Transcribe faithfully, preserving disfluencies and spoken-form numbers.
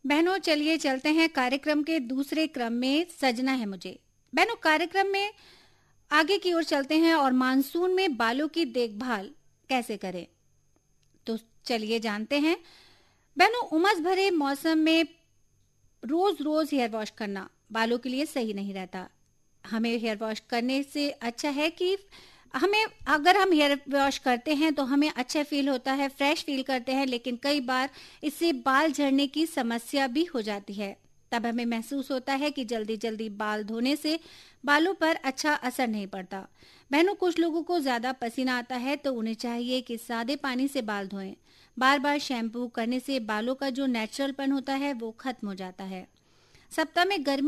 बहनों चलिए चलते हैं कार्यक्रम के दूसरे क्रम में सजना है मुझे। बहनों कार्यक्रम में आगे की ओर चलते हैं और मानसून में बालों की देखभाल कैसे करें तो चलिए जानते हैं। बहनों उमस भरे मौसम में रोज रोज हेयर वॉश करना बालों के लिए सही नहीं रहता। हमें हेयर वॉश करने से अच्छा है कि हमें अगर हम हेयर वॉश करते हैं तो हमें अच्छा फील होता है, फ्रेश फील करते हैं, लेकिन कई बार इससे बाल झड़ने की समस्या भी हो जाती है। तब हमें महसूस होता है कि जल्दी जल्दी बाल धोने से बालों पर अच्छा असर नहीं पड़ता। बहनों कुछ लोगों को ज्यादा पसीना आता है तो उन्हें चाहिए कि सादे पानी से बाल धोएं। बार बार शैम्पू करने से बालों का जो नेचुरलपन होता है वो खत्म हो जाता है। सप्ताह में गर्मी